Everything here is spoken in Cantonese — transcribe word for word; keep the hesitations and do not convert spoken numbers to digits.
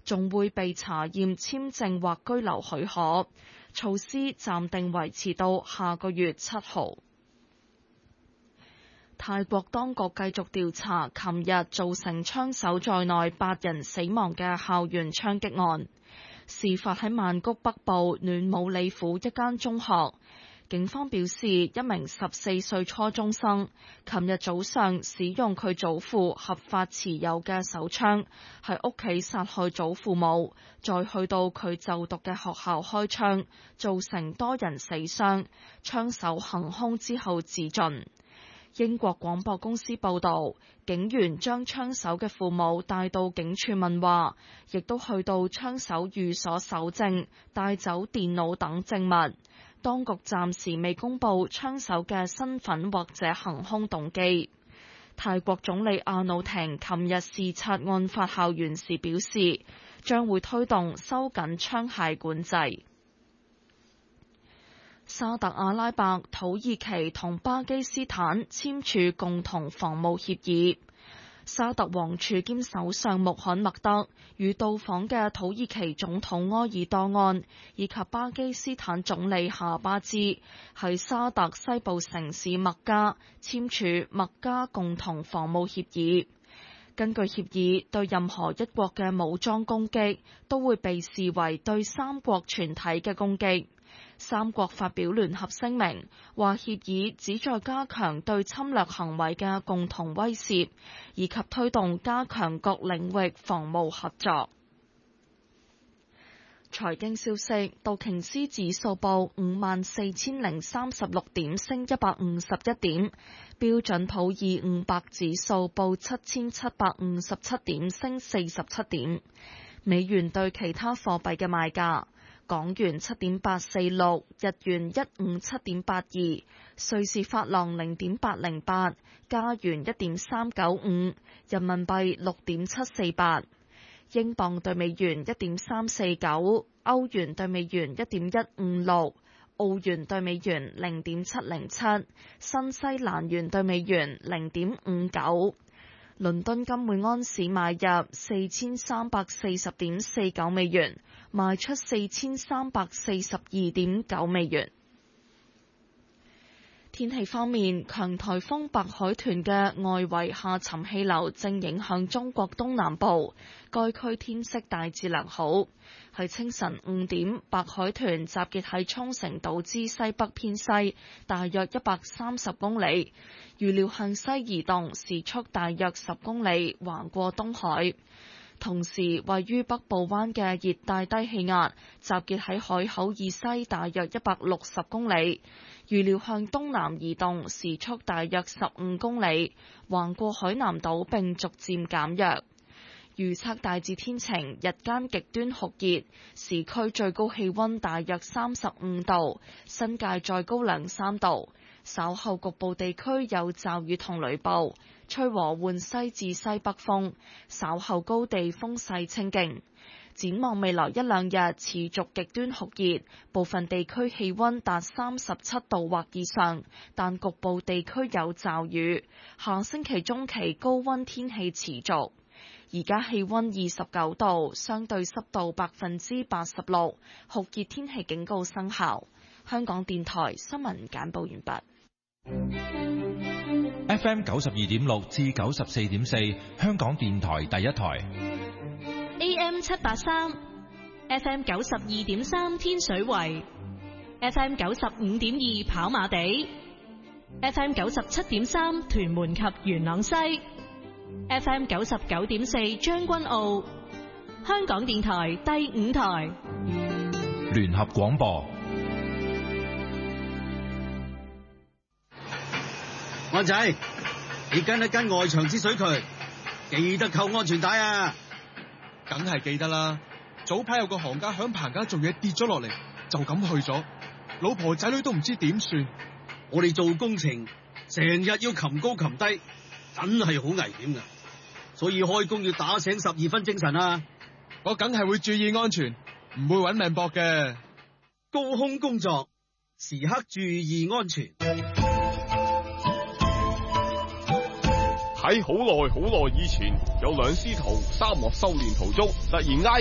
仲會被查驗簽證或居留許可。措施暫定維持到下個月七號。泰國當局繼續調查琴日造成槍手在內八人死亡嘅校園槍擊案，事發喺曼谷北部暖武里府一間中學。警方表示，一名十四歲初中生琴日早上使用佢祖父合法持有嘅手槍喺屋企殺害祖父母，再去到佢就讀嘅學校開槍，造成多人死傷。槍手行兇之後自盡。英國廣播公司報導，警員將槍手嘅父母帶到警署問話，亦都去到槍手寓所搜證，帶走電腦等證物。當局暫時未公布槍手嘅身份或者行兇動機。泰國總理阿努廷琴日視察案發校園時表示，將會推動收緊槍械管制。沙特阿拉伯、土耳其同巴基斯坦簽署共同防務協議。沙特王儲兼首相穆罕默德與到訪嘅土耳其總統埃爾多安以及巴基斯坦總理夏巴茲喺沙特西部城市麥加簽署麥加共同防務協議。根據協議，對任何一國嘅武裝攻擊都會被視為對三國全體嘅攻擊。三國發表聯合聲明，話協議旨在加強對侵略行為嘅共同威懾，以及推動加強各領域防務合作。財經消息，道瓊斯指數報五萬四千零三十六點，升一百五十一點；標準普爾五百指數報七千七百五十七點，升四十七點。美元對其他貨幣嘅賣價。港元七點八四六，日元一五七點八二，瑞士法郎零點八零八，加元一點三九五，人民幣六點七四八，英鎊對美元一點三四九，歐元對美元一點一五六，澳元對美元零點七零七，新西蘭元對美元零點五九。倫敦金每安士買入四千三百四十點四九美元，賣出四千三百四十二點九美元。天氣方面，強颱風白海豚嘅外圍下沉氣流正影響中國東南部，該區天色大致良好。喺清晨五點，白海豚集結喺沖繩島之西北偏西，大約一百三十公里，預料向西移動，時速大約十公里，橫過東海。同時，位於北部灣嘅熱帶低氣壓集結喺海口以西大約一百六十公里，預料向東南移動，時速大約十五公里，橫過海南島並逐漸減弱。預測大致天晴，日間極端酷熱，市區最高氣溫大約三十五度，新界再高兩三度。稍後局部地區有驟雨同雷暴，吹和緩西至西北風，稍後高地風勢清勁。展望未來一兩日持續極端酷熱，部分地區氣溫達三十七度或以上，但局部地區有驟雨。下星期中期高溫天氣持續。而家氣溫二十九度，相對濕度百分之八十六，酷熱天氣警告生效。香港電台新聞簡報完畢。 F M 九十二點六至九十四點四，香港電台第一台。 A M 七八三 ，F M 九十二點三天水圍 ，F M 九十五點二跑馬地 ，F M 九十七點三屯門及元朗西 ，F M 九十九點四將軍澳。香港電台第五台聯合廣播。 安仔，你跟一跟外牆之水渠，記得扣安全帶啊！ 梗係記得啦。早排有個行家響棚架做嘢跌咗落嚟，就咁去咗，老婆仔女都唔知點算。 我哋做工程成日要擒高擒低，真係好危險噶，所以開工要打醒十二分精神啊！ 我梗係會注意安全，唔會搵命搏嘅。 高空工作，時刻注意安全。 喺好耐好耐以前，有兩師徒沙漠修煉途中，突然挨